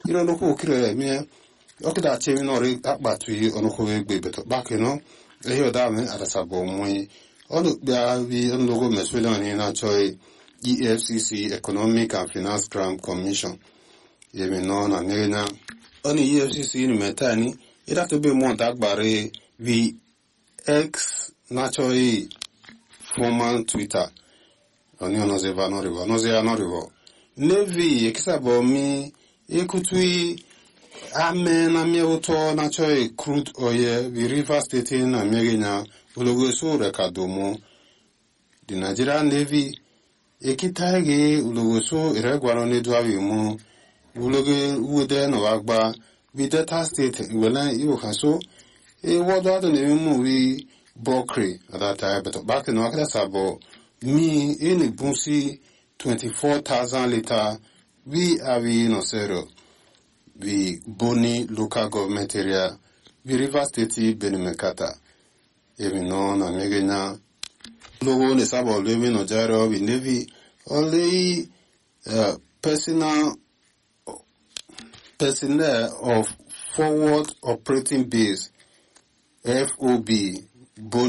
iro no ko kire me okida chemi no re akpatu yi onu ko egbe beto back no ehi da me atasabo mwe onu bia vi onu logo meswele ni na choi EFCC Economic and Finance Crime Commission yemi no na mena oni EFCC ni metani ida to be mo dagbare vi X na choi former Twitter oni ono ze va no rivo no ze ano rivo nevi ekisabo mi ekutui amen na mi uto na choi crude oil vi River State na megenya ulogo so rekadomo di Nigeria Navy ekitage ulogo so iregwaro ne dwawi mu ulogo ude no agba vi Delta State wela iwo kaso wodo do ne mu vi Bokri at that time but back in Wakata Sabo me in bunsi 24,000 liter we have no zero we Boni local government area we River State Benimekata even no na megena logo ne sabo lemi no jaro we Navy only personnel of forward operating base FOB Boni